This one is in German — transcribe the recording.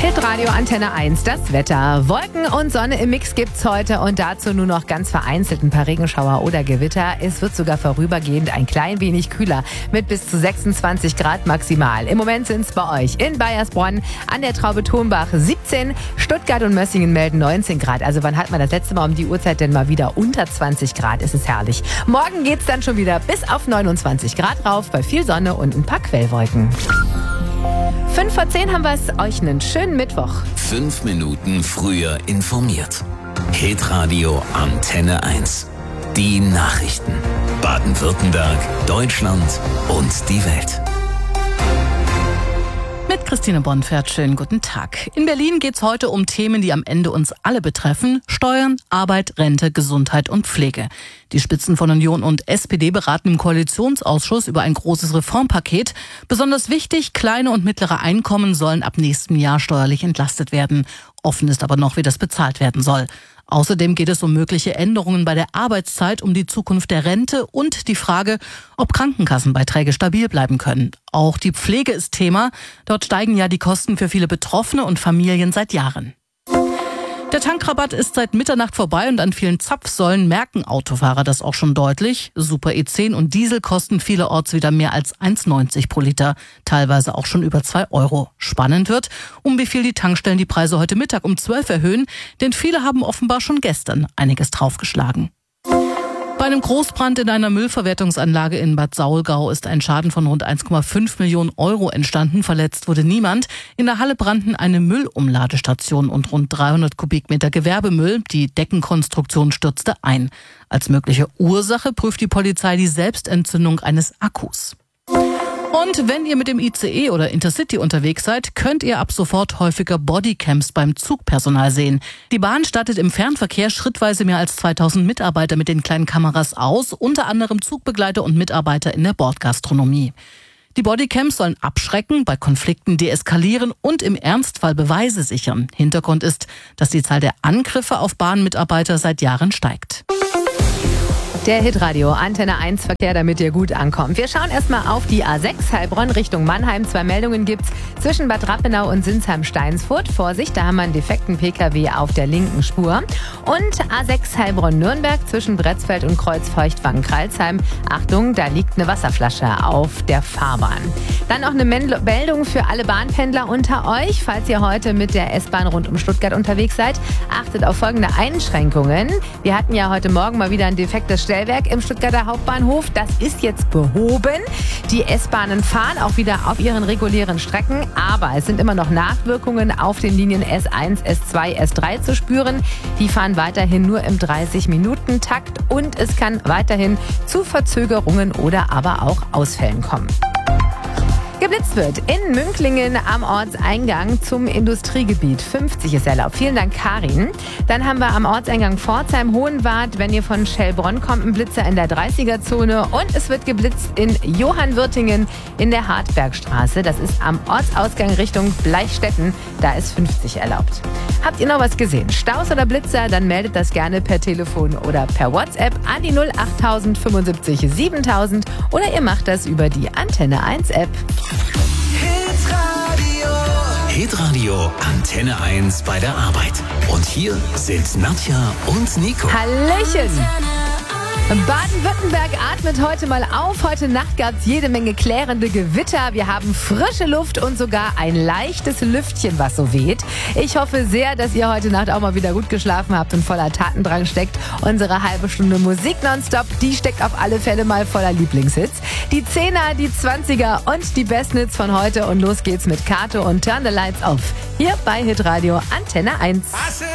Hitradio Antenne 1, das Wetter. Wolken und Sonne im Mix gibt's heute und dazu nur noch ganz vereinzelt ein paar Regenschauer oder Gewitter. Es wird sogar vorübergehend ein klein wenig kühler mit bis zu 26 Grad maximal. Im Moment sind's bei euch in Baiersbronn, an der Traube Turmbach 17, Stuttgart und Mössingen melden 19 Grad. Also wann hat man das letzte Mal um die Uhrzeit denn mal wieder unter 20 Grad? Es ist herrlich. Morgen geht's dann schon wieder bis auf 29 Grad rauf, bei viel Sonne und ein paar Quellwolken. 9:55 haben wir es. Euch einen schönen Mittwoch. 5 Minuten früher informiert. Hitradio Antenne 1. Die Nachrichten. Baden-Württemberg, Deutschland und die Welt. Mit Christine Bonfert, schönen guten Tag. In Berlin geht's heute um Themen, die am Ende uns alle betreffen. Steuern, Arbeit, Rente, Gesundheit und Pflege. Die Spitzen von Union und SPD beraten im Koalitionsausschuss über ein großes Reformpaket. Besonders wichtig, kleine und mittlere Einkommen sollen ab nächstem Jahr steuerlich entlastet werden. Offen ist aber noch, wie das bezahlt werden soll. Außerdem geht es um mögliche Änderungen bei der Arbeitszeit, um die Zukunft der Rente und die Frage, ob Krankenkassenbeiträge stabil bleiben können. Auch die Pflege ist Thema. Dort steigen ja die Kosten für viele Betroffene und Familien seit Jahren. Der Tankrabatt ist seit Mitternacht vorbei und an vielen Zapfsäulen merken Autofahrer das auch schon deutlich. Super E10 und Diesel kosten vielerorts wieder mehr als 1,90 pro Liter, teilweise auch schon über 2 Euro. Spannend wird, um wie viel die Tankstellen die Preise heute Mittag um 12 erhöhen, denn viele haben offenbar schon gestern einiges draufgeschlagen. Bei einem Großbrand in einer Müllverwertungsanlage in Bad Saulgau ist ein Schaden von rund 1,5 Millionen Euro entstanden. Verletzt wurde niemand. In der Halle brannten eine Müllumladestation und rund 300 Kubikmeter Gewerbemüll. Die Deckenkonstruktion stürzte ein. Als mögliche Ursache prüft die Polizei die Selbstentzündung eines Akkus. Und wenn ihr mit dem ICE oder Intercity unterwegs seid, könnt ihr ab sofort häufiger Bodycams beim Zugpersonal sehen. Die Bahn stattet im Fernverkehr schrittweise mehr als 2000 Mitarbeiter mit den kleinen Kameras aus, unter anderem Zugbegleiter und Mitarbeiter in der Bordgastronomie. Die Bodycams sollen abschrecken, bei Konflikten deeskalieren und im Ernstfall Beweise sichern. Hintergrund ist, dass die Zahl der Angriffe auf Bahnmitarbeiter seit Jahren steigt. Der Hitradio Antenne 1 Verkehr, damit ihr gut ankommt. Wir schauen erstmal auf die A6 Heilbronn Richtung Mannheim. 2 Meldungen gibt's zwischen Bad Rappenau und Sinsheim-Steinsfurt. Vorsicht, da haben wir einen defekten PKW auf der linken Spur. Und A6 Heilbronn-Nürnberg zwischen Bretzfeld und Kreuz-Feuchtwangen-Kralsheim. Achtung, da liegt eine Wasserflasche auf der Fahrbahn. Dann noch eine Meldung für alle Bahnpendler unter euch. Falls ihr heute mit der S-Bahn rund um Stuttgart unterwegs seid, achtet auf folgende Einschränkungen. Wir hatten ja heute Morgen mal wieder ein defektes Stellwerk im Stuttgarter Hauptbahnhof. Das ist jetzt behoben. Die S-Bahnen fahren auch wieder auf ihren regulären Strecken, aber es sind immer noch Nachwirkungen auf den Linien S1, S2, S3 zu spüren. Die fahren weiterhin nur im 30-Minuten-Takt und es kann weiterhin zu Verzögerungen oder aber auch Ausfällen kommen. Geblitzt wird in Münklingen am Ortseingang zum Industriegebiet. 50 ist erlaubt. Vielen Dank, Karin. Dann haben wir am Ortseingang Pforzheim-Hohenwart, wenn ihr von Schellbronn kommt, einen Blitzer in der 30er-Zone. Und es wird geblitzt in Johannwürtingen in der Hartbergstraße. Das ist am Ortsausgang Richtung Bleichstätten. Da ist 50 erlaubt. Habt ihr noch was gesehen? Staus oder Blitzer? Dann meldet das gerne per Telefon oder per WhatsApp an die 08000 75 7000 oder ihr macht das über die Antenne 1 App. Hitradio Antenne 1 bei der Arbeit. Und hier sind Nadja und Nico. Hallöchen! Baden-Württemberg atmet heute mal auf. Heute Nacht gab es jede Menge klärende Gewitter. Wir haben frische Luft und sogar ein leichtes Lüftchen, was so weht. Ich hoffe sehr, dass ihr heute Nacht auch mal wieder gut geschlafen habt und voller Tatendrang steckt. Unsere halbe Stunde Musik nonstop, die steckt auf alle Fälle mal voller Lieblingshits. Die 10er, die 20er und die besten Hits von heute. Und los geht's mit Kato und Turn the Lights Off. Hier bei Hitradio Antenne 1.